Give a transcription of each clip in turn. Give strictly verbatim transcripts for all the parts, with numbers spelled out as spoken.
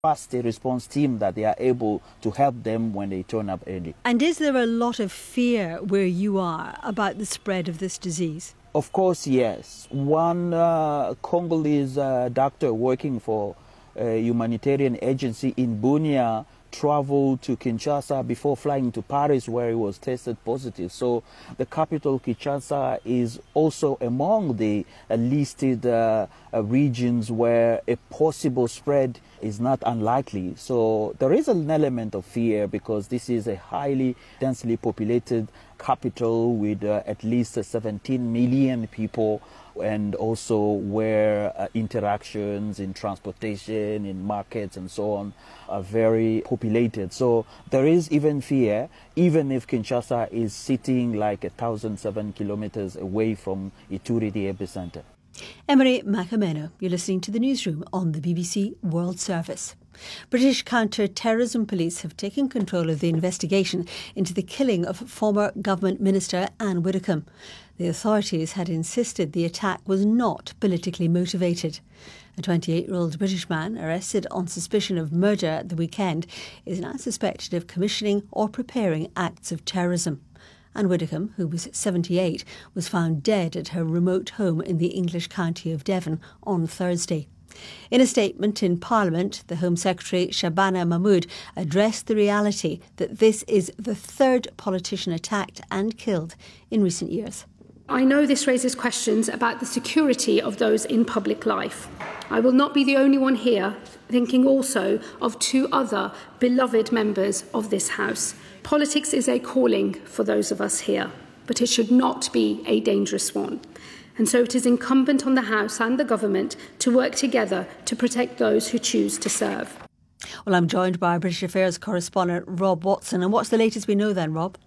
fast response team that they are able to help them when they turn up early. And is there a lot of fear where you are about the spread of this disease? Of course, yes. One uh, Congolese uh, doctor working for a humanitarian agency in Bunia traveled to Kinshasa before flying to Paris, where he was tested positive. So the capital, Kinshasa, is also among the uh, listed uh, uh, regions where a possible spread is not unlikely. So there is an element of fear because this is a highly densely populated capital with uh, at least uh, seventeen million people, and also where uh, interactions in transportation, in markets and so on are very populated. So there is even fear, even if Kinshasa is sitting like one thousand seven kilometers away from Ituri, the epicenter. Emery Macameno, you're listening to the newsroom on the B B C World Service. British counter-terrorism police have taken control of the investigation into the killing of former government minister Anne Widdecombe. The authorities had insisted the attack was not politically motivated. A twenty-eight-year-old British man arrested on suspicion of murder at the weekend is now suspected of commissioning or preparing acts of terrorism. Anne Widdecombe, who was seventy-eight, was found dead at her remote home in the English county of Devon on Thursday. In a statement in Parliament, the Home Secretary Shabana Mahmood addressed the reality that this is the third politician attacked and killed in recent years. I know this raises questions about the security of those in public life. I will not be the only one here thinking also of two other beloved members of this House. Politics is a calling for those of us here, but it should not be a dangerous one. And so it is incumbent on the House and the Government to work together to protect those who choose to serve. Well, I'm joined by British Affairs correspondent Rob Watson. And what's the latest we know then, Rob?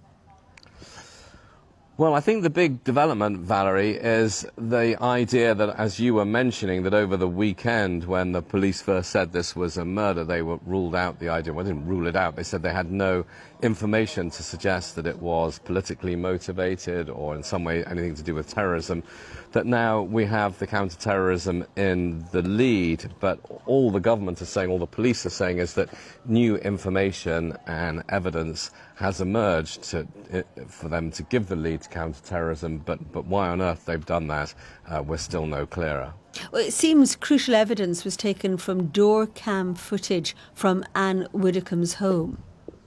Well, I think the big development, Valerie, is the idea that, as you were mentioning, that over the weekend when the police first said this was a murder, they were ruled out the idea. Well, they didn't rule it out. They said they had no information to suggest that it was politically motivated or in some way anything to do with terrorism. That now we have the counter-terrorism in the lead, but all the government is saying, all the police are saying, is that new information and evidence has emerged to, for them to give the lead to counter-terrorism, but, but why on earth they've done that, uh, we're still no clearer. Well, it seems crucial evidence was taken from door cam footage from Anne Widdecombe's home.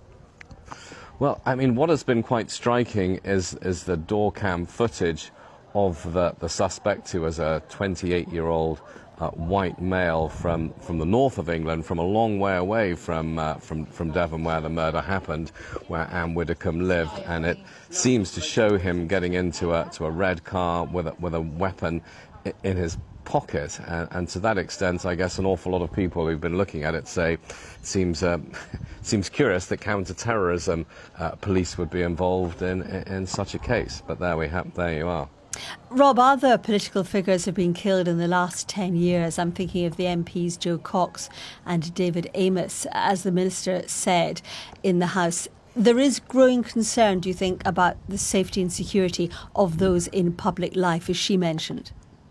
Well, I mean, what has been quite striking is, is the door cam footage of the, the suspect, who was a twenty-eight-year-old uh, white male from, from the north of England, from a long way away from, uh, from, from Devon, where the murder happened, where Anne Widdecombe lived. And it seems to show him getting into a, to a red car with a, with a weapon in his pocket. And, and to that extent, I guess an awful lot of people who've been looking at it say it seems, uh, seems curious that counter-terrorism uh, police would be involved in, in, in such a case. But there we have, there you are. Rob, other political figures have been killed in the last ten years. I'm thinking of the M Ps Joe Cox and David Amos. As the Minister said in the House, there is growing concern, do you think, about the safety and security of those in public life, as she mentioned?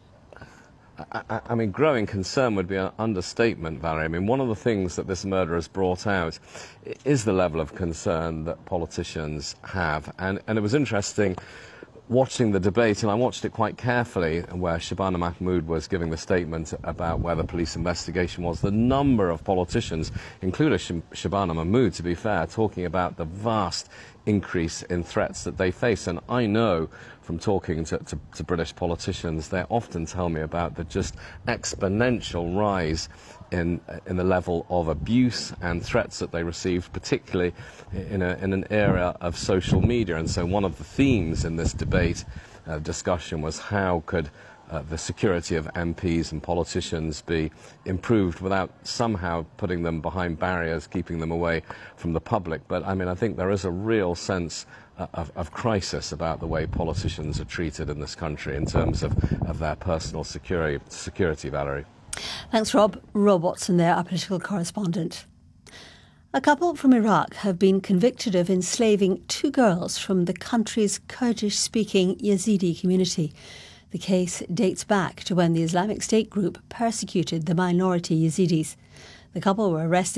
I, I mean, growing concern would be an understatement, Valerie. I mean, one of the things that this murder has brought out is the level of concern that politicians have. And, and it was interesting watching the debate, and I watched it quite carefully, where Shabana Mahmood was giving the statement about where the police investigation was. The number of politicians, including Shabana Mahmood, to be fair, talking about the vast increase in threats that they face. And I know from talking to, to, to British politicians, they often tell me about the just exponential rise in in the level of abuse and threats that they received, particularly in, a, in an era of social media. And so one of the themes in this debate uh, discussion was how could uh, the security of M Ps and politicians be improved without somehow putting them behind barriers, keeping them away from the public. But I mean, I think there is a real sense uh, of, of crisis about the way politicians are treated in this country in terms of, of their personal security, security, Valerie. Thanks, Rob. Rob Watson there, our political correspondent. A couple from Iraq have been convicted of enslaving two girls from the country's Kurdish-speaking Yazidi community. The case dates back to when the Islamic State group persecuted the minority Yazidis. The couple were arrested